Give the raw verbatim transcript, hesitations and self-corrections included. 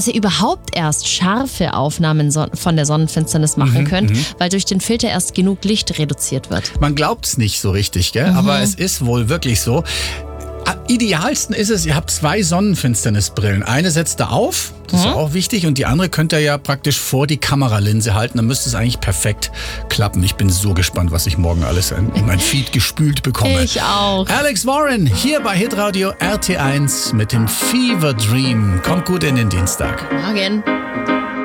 dass ihr überhaupt erst scharfe Aufnahmen son- von der Sonnenfinsternis machen Mhm, könnt, mhm. weil durch den Filter erst genug Licht reduziert wird. Man glaubt es nicht so richtig, gell? Mhm. Aber es ist wohl wirklich so. Am idealsten ist es, ihr habt zwei Sonnenfinsternisbrillen. Eine setzt ihr auf, das ist ja auch wichtig, und die andere könnt ihr ja praktisch vor die Kameralinse halten. Dann müsste es eigentlich perfekt klappen. Ich bin so gespannt, was ich morgen alles in in mein Feed gespült bekomme. Ich auch. Alex Warren hier bei Hitradio R T eins mit dem Fever Dream. Kommt gut in den Dienstag. Morgen.